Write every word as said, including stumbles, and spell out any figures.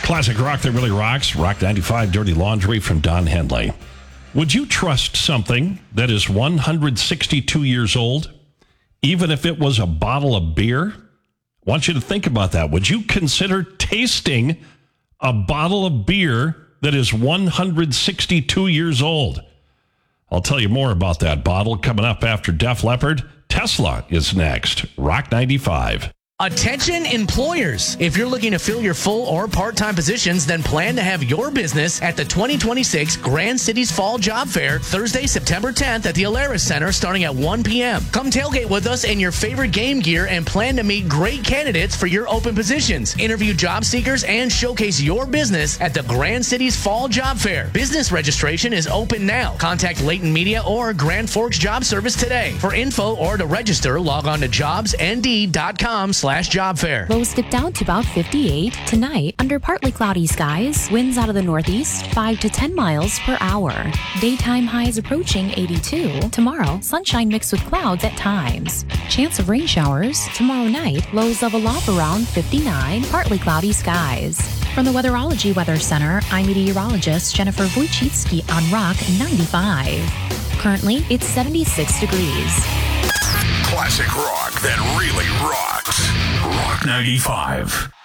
Classic rock that really rocks. Rock ninety-five, Dirty Laundry from Don Henley. Would you trust something that is one hundred sixty-two years old, even if it was a bottle of beer? I want you to think about that. Would you consider tasting a bottle of beer that is one hundred sixty-two years old? I'll tell you more about that bottle coming up after Def Leppard. Tesla is next. Rock ninety-five. Attention employers. If you're looking to fill your full or part-time positions, then plan to have your business at the twenty twenty-six Grand Cities Fall Job Fair, Thursday, September tenth at the Alaris Center starting at one p.m. Come tailgate with us in your favorite game gear and plan to meet great candidates for your open positions. Interview job seekers and showcase your business at the Grand Cities Fall Job Fair. Business registration is open now. Contact Leighton Media or Grand Forks Job Service today. For info or to register, log on to jobs n d dot com slash job fair. Lows dip down to about fifty-eight. Tonight, under partly cloudy skies, winds out of the northeast, five to ten miles per hour. Daytime highs approaching eighty-two. Tomorrow, sunshine mixed with clouds at times. Chance of rain showers. Tomorrow night, lows level off around fifty-nine. Partly cloudy skies. From the Weatherology Weather Center, I'm meteorologist Jennifer Wojcicki on Rock ninety-five. Currently, it's seventy-six degrees. Classic rock that really rocks. Rock ninety-five.